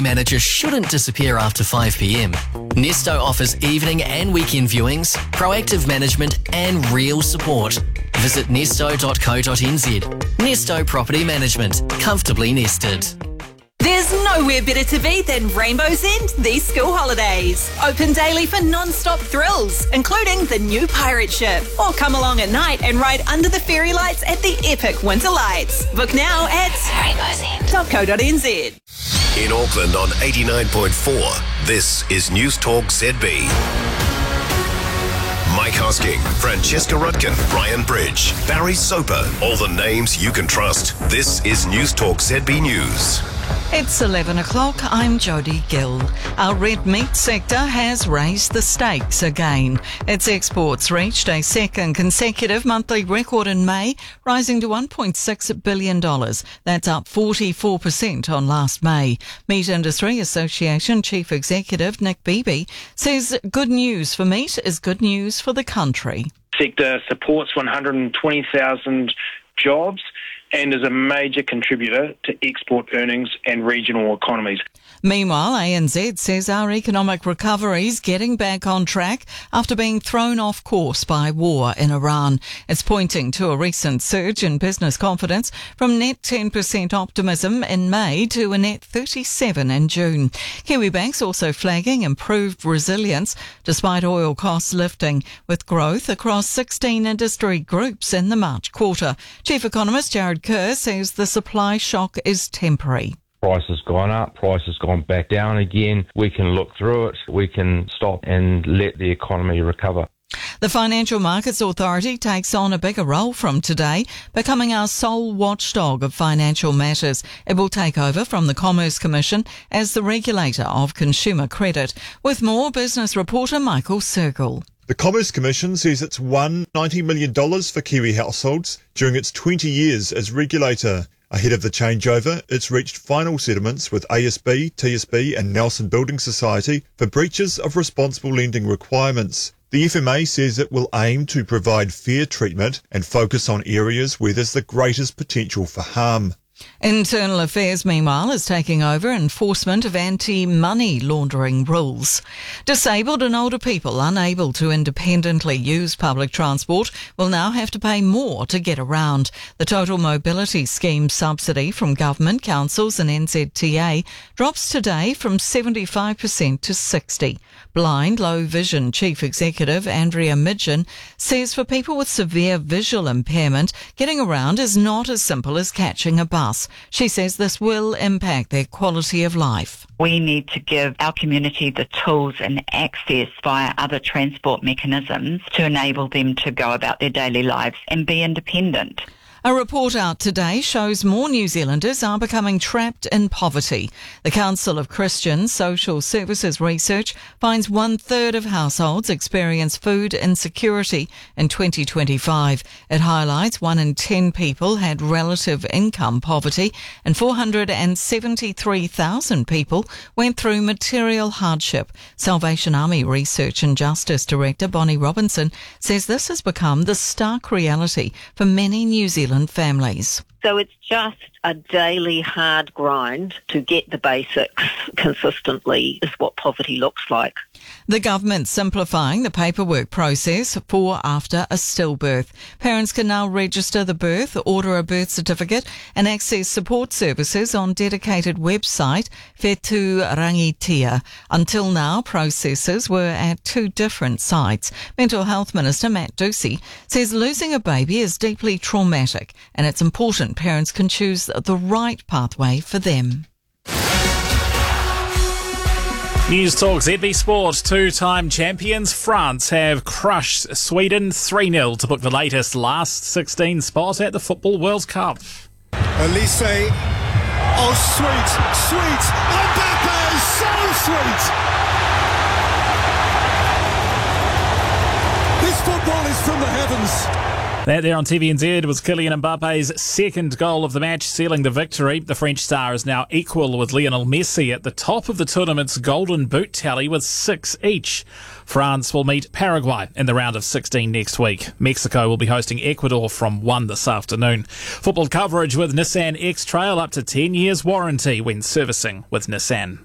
manager shouldn't disappear after 5 p.m. Nesto offers evening and weekend viewings, proactive management and real support. Visit nesto.co.nz. Nesto Property Management. Comfortably nested. There's nowhere better to be than Rainbow's End these school holidays. Open daily for non-stop thrills, including the new pirate ship. Or come along at night and ride under the fairy lights at the epic winter lights. Book now at rainbowsend.co.nz. In Auckland on 89.4, this is News Talk ZB. Mike Hosking, Francesca Rudkin, Brian Bridge, Barry Soper, all the names you can trust. This is News Talk ZB News. It's 11 o'clock. I'm Jodie Gill. Our red meat sector has raised the stakes again. Its exports reached a second consecutive monthly record in May, rising to $1.6 billion. That's up 44% on last May. Meat Industry Association Chief Executive Nick Beebe says good news for meat is good news for the country. Sector supports 120,000 jobs and is a major contributor to export earnings and regional economies. Meanwhile, ANZ says our economic recovery is getting back on track after being thrown off course by war in Iran. It's pointing to a recent surge in business confidence from net 10% optimism in May to a net 37% in June. Kiwi banks also flagging improved resilience despite oil costs lifting, with growth across 16 industry groups in the March quarter. Chief economist Jared Kerr says the supply shock is temporary. Price has gone up, price has gone back down again. We can look through it, we can stop and let the economy recover. The Financial Markets Authority takes on a bigger role from today, becoming our sole watchdog of financial matters. It will take over from the Commerce Commission as the regulator of consumer credit. With more, business reporter Michael Circle. The Commerce Commission says it's won $90 million for Kiwi households during its 20 years as regulator. Ahead of the changeover, it's reached final settlements with ASB, TSB and Nelson Building Society for breaches of responsible lending requirements. The FMA says it will aim to provide fair treatment and focus on areas where there's the greatest potential for harm. Internal Affairs, meanwhile, is taking over enforcement of anti-money laundering rules. Disabled and older people unable to independently use public transport will now have to pay more to get around. The Total Mobility Scheme subsidy from government, councils and NZTA drops today from 75% to 60%. Blind, low vision Chief Executive Andrea Midgen says for people with severe visual impairment, getting around is not as simple as catching a bus. She says this will impact their quality of life. We need to give our community the tools and access via other transport mechanisms to enable them to go about their daily lives and be independent. A report out today shows more New Zealanders are becoming trapped in poverty. The Council of Christian Social Services Research finds 1/3 of households experience food insecurity in 2025. It highlights 1 in 10 people had relative income poverty and 473,000 people went through material hardship. Salvation Army Research and Justice Director Bonnie Robinson says this has become the stark reality for many New Zealand families. So it's just a daily hard grind to get the basics consistently is what poverty looks like. The government's simplifying the paperwork process for after a stillbirth. Parents can now register the birth, order a birth certificate and access support services on dedicated website Whetū Rangitia. Until now, processes were at 2 different sites. Mental Health Minister Matt Ducey says losing a baby is deeply traumatic and it's important parents can choose the right pathway for them. News Talk ZB Sport. 2-time champions France have crushed Sweden 3-0 to book the latest last 16 spot at the Football World Cup. Elise, oh sweet, Mbappe, so sweet. This football is from the heavens. That there on TVNZ was Kylian Mbappe's second goal of the match, sealing the victory. The French star is now equal with Lionel Messi at the top of the tournament's golden boot tally with 6 each. France will meet Paraguay in the round of 16 next week. Mexico will be hosting Ecuador from 1 this afternoon. Football coverage with Nissan X-Trail, up to 10 years warranty when servicing with Nissan.